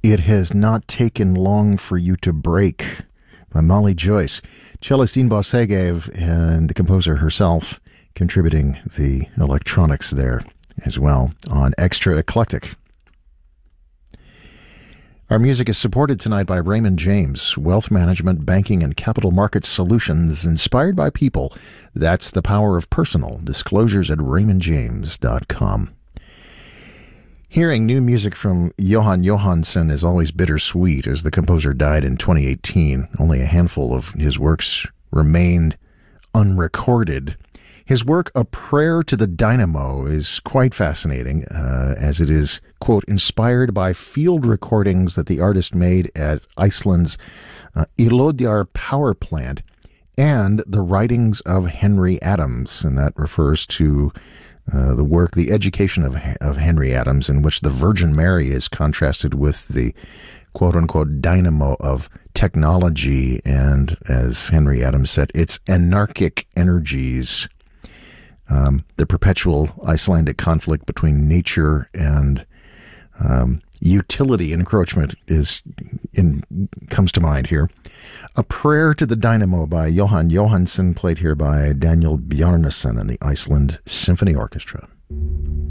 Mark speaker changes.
Speaker 1: It Has Not Taken Long for You to Break by Molly Joyce. Celestine Bossegev and the composer herself contributing the electronics there as well on Extra Eclectic. Our music is supported tonight by Raymond James, wealth management, banking, and capital market solutions inspired by people. That's the power of personal. Disclosures at raymondjames.com. Hearing new music from Jóhann Jóhannsson is always bittersweet, as the composer died in 2018. Only a handful of his works remained unrecorded. His work, A Prayer to the Dynamo, is quite fascinating, as it is, quote, inspired by field recordings that the artist made at Iceland's Íðarfjörður power plant and the writings of Henry Adams, and that refers to the work, The Education of Henry Adams, in which the Virgin Mary is contrasted with the quote-unquote dynamo of technology and, as Henry Adams said, its anarchic energies. The perpetual Icelandic conflict between nature and utility encroachment comes to mind here. A Prayer to the Dynamo by Jóhann Jóhannsson, played here by Daniel Bjarnason and the Iceland Symphony Orchestra.